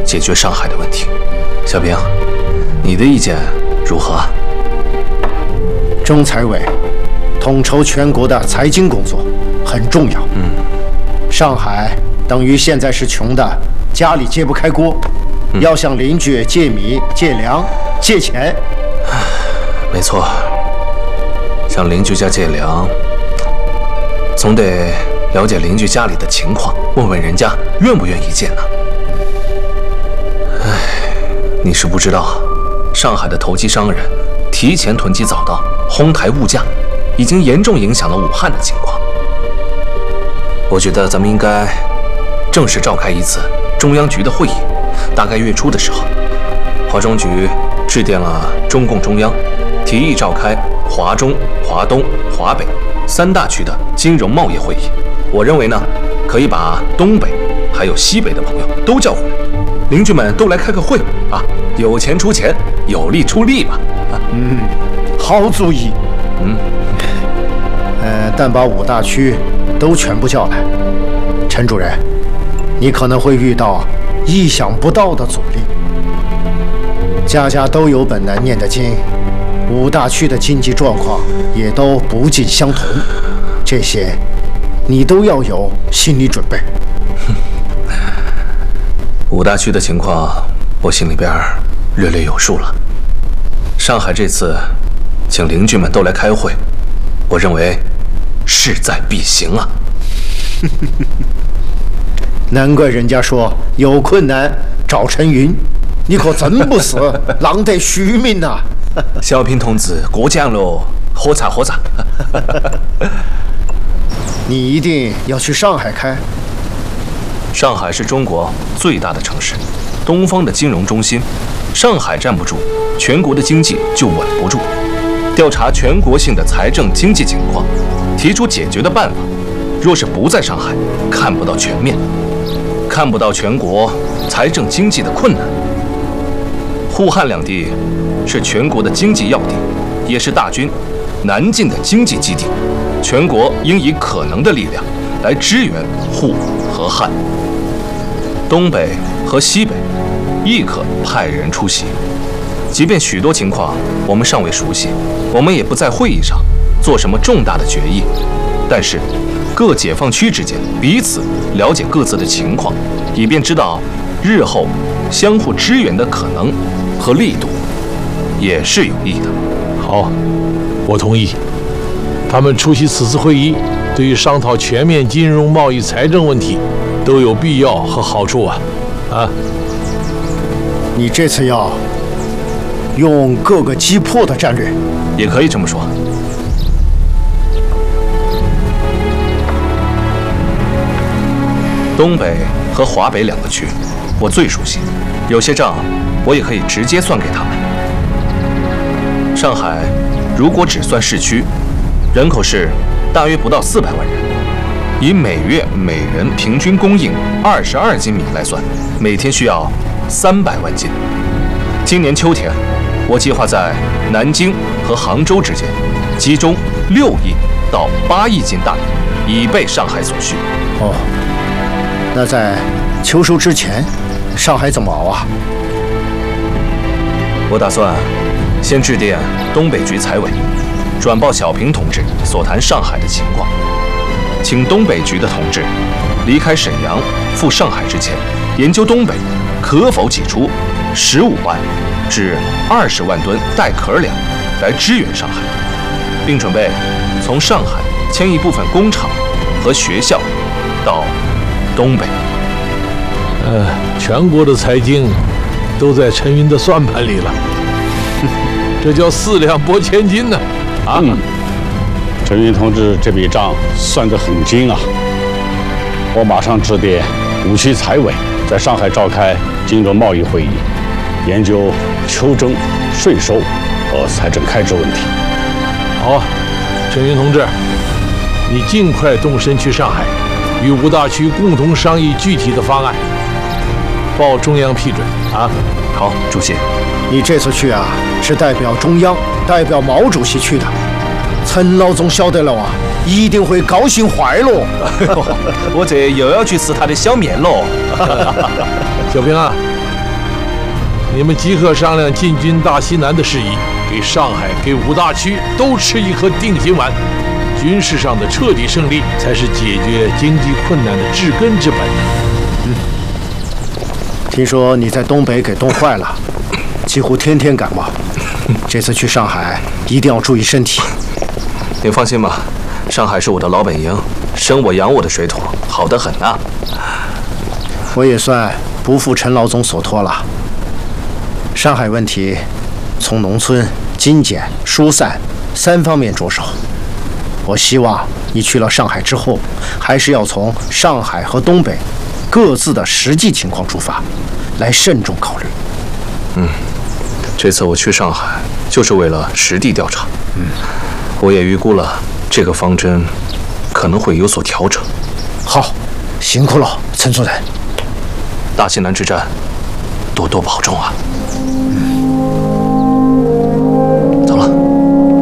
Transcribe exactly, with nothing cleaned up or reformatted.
解决上海的问题。小平，你的意见如何？ 中财委统筹全国的财经工作很重要。嗯，上海等于现在是穷的，家里揭不开锅，嗯、要向邻居借米、借粮、借钱。 没错，向邻居家借粮，总得了解邻居家里的情况，问问人家愿不愿意借呢。唉，你是不知道，上海的投机商人提前囤积早稻，哄抬物价，已经严重影响了武汉的情况。我觉得咱们应该正式召开一次中央局的会议，大概月初的时候，华中局致电了中共中央，提议召开华中、华东、华北三大区的金融贸易会议。我认为呢，可以把东北还有西北的朋友都叫回来，邻居们都来开个会啊，有钱出钱，有力出力吧。啊、 嗯，好主意。 嗯， 呃，但把五大区都全部叫来，陈主任，你可能会遇到意想不到的阻力。家家都有本难念的经，五大区的经济状况也都不尽相同，这些你都要有心理准备。 五大区的情况，我心里边略略有数了。上海这次请邻居们都来开会，我认为势在必行啊。 难怪人家说有困难找陈云，你可真不是浪得虚名呐！ 小平同志过奖喽，喝茶喝茶。 你一定要去上海开。 上海是中国最大的城市，东方的金融中心。上海站不住，全国的经济就稳不住。调查全国性的财政经济情况，提出解决的办法。若是不在上海，看不到全面，看不到全国财政经济的困难。沪汉两地是全国的经济要地，也是大军南进的经济基地。全国应以可能的力量来支援沪和汉。东北和西北亦可派人出席。即便许多情况我们尚未熟悉，我们也不在会议上做什么重大的决议，但是各解放区之间彼此了解各自的情况，以便知道日后相互支援的可能和力度，也是有益的。 好，我同意。他们出席此次会议，对于商讨全面金融、贸易、财政问题，都有必要和好处啊！啊， 你这次要用各个击破的战略， 也可以这么说。东北和华北两个区，我最熟悉，有些账我也可以直接算给他们。上海如果只算市区，人口是大约不到四百万人，以每月每人平均供应二十二斤米来算，每天需要三百万斤。今年秋天，我计划在南京和杭州之间集中六亿到八亿斤大米，以备上海所需。 哦，那在秋收之前，上海怎么熬啊？ 我打算先致电东北局财委，转报小平同志所谈上海的情况，请东北局的同志离开沈阳赴上海之前，研究东北可否挤出十五万至二十万吨带壳粮来支援上海，并准备从上海迁一部分工厂和学校到东北。 呃，全国的财经都在陈云的算盘里了，这叫四两拨千斤呢！啊， 嗯，陈云同志这笔账算得很精啊！我马上致电五区财委，在上海召开金融贸易会议，研究秋征、税收和财政开支问题。 好，陈云同志，你尽快动身去上海，与五大区共同商议具体的方案，报中央批准啊！ 好，主席， 你这次去啊，是代表中央、代表毛主席去的。陈老总晓得了啊，一定会高兴坏了。 我这又要去吃他的小面喽。 小平啊， 你们即刻商量进军大西南的事宜，给上海、给五大区都吃一颗定心丸。军事上的彻底胜利，才是解决经济困难的治根之本。 嗯，听说你在东北给冻坏了，几乎天天感冒。这次去上海一定要注意身体。 您放心吧，上海是我的老本营，生我养我的水土，好得很呐。 我也算不负陈老总所托了。上海问题，从农村、精简、疏散三方面着手。我希望你去了上海之后，还是要从上海和东北各自的实际情况出发，来慎重考虑。 嗯，这次我去上海就是为了实地调查。嗯，我也预估了这个方针可能会有所调整。 好，辛苦了，陈主任。 大西南之战，多多保重啊。 嗯